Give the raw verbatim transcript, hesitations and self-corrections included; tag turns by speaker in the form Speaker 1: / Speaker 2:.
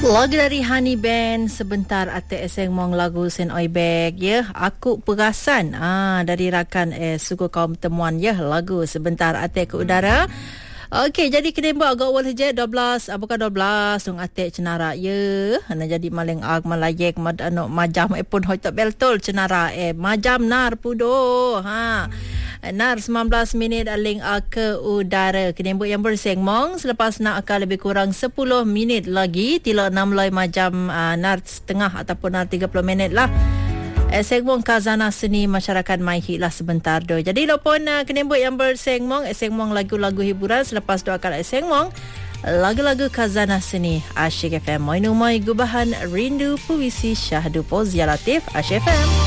Speaker 1: Lagu dari Honey Band sebentar ate eseng mong lagu sen oi bag ya aku perasan ah dari rakan eh suku kaum temuan ya lagu sebentar ate ke udara. Okey, jadi kena buat agak awal saja dua belas, bukan dua belas sung atik cenara ya. Hana jadi maling ag malayek mad ano majam e pun hoi tak beltol cenara eh majam nar pudo ha. Nar sembilan belas minit aling ag ke udara. Kena buat yang berseng mong selepas nak akan lebih kurang sepuluh minit lagi tila enam loi majam uh, nar setengah ataupun nar tiga puluh minit lah. Esengmong Kazana Seni Masyarakat Maihi lah sebentar do. Jadi lopon uh, kena buat yang bersengmong esengmong lagu-lagu hiburan selepas doa kala esengmong lagu-lagu Kazana Seni Asyik F M. Moi numai gubahan rindu puisi Syahdu Pozialatif Asyik F M.